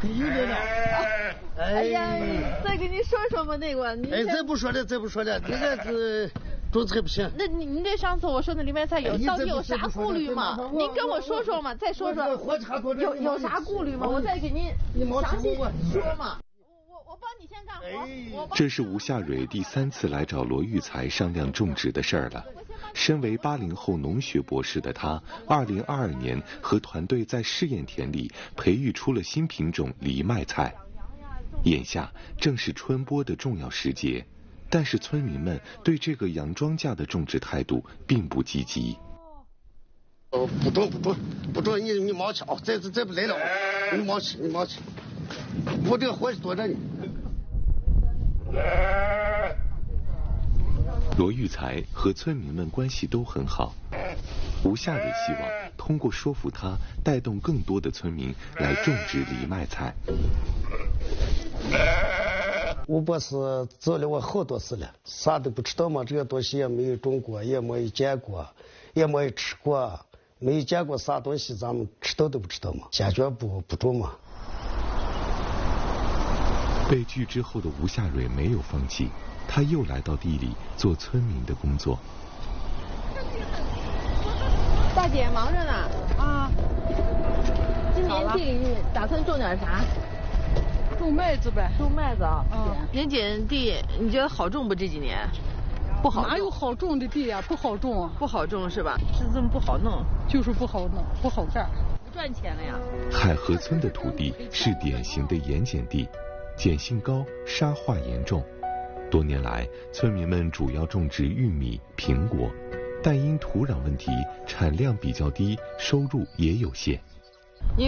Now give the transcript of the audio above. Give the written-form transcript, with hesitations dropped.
有点点。 哎呀，再给你说说嘛那个。 哎，再不说了，那个是种菜不行。 那您这上次我说的藜麦菜到底有啥顾虑吗？您跟我说说嘛，再说说。有啥顾虑吗？我再给您详细说嘛。我帮你先干活。 这是吴夏蕊第3次来找罗育才商量种植的事儿了。身为80后农学博士的他，2022年和团队在试验田里培育出了新品种藜麦菜。眼下正是春播的重要时节，但是村民们对这个洋庄稼的种植态度并不积极。 不种，你忙去啊！再不来了，你忙去。我这个活是多着呢。 罗育才和村民们关系都很好，吴夏蕊希望通过说服他，带动更多的村民来种植藜麦菜。 吴博士走了我好多次了，啥都不知道嘛，这个东西也没有种过，也没有见过，也没有吃过，没有见过啥东西，咱们知道都不知道嘛，坚决不种嘛。 被拒之后的吴夏蕊没有放弃，他又来到地里做村民的工作。 大姐忙着呢啊！今年地里打算种点啥？ 种麦子呗。 种麦子啊。 年检地你觉得好种不？这几年不好种。 哪有好种的地呀？不好种啊。 不好种是吧？是这么不好弄。 就是不好弄，不好干。 不赚钱了呀。 海河村的土地是典型的盐碱地，碱性高，沙化严重。多年来，村民们主要种植玉米、苹果，但因土壤问题，产量比较低，收入也有限。